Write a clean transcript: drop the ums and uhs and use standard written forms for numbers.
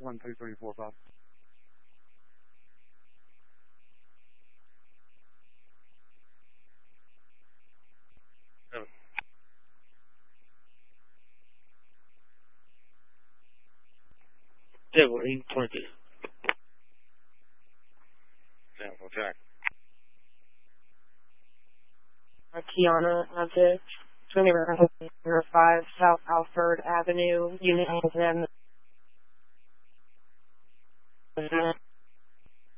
12345. Table 820. Sample track. Kiana Object, 2005 South Alford Avenue, Unit 10.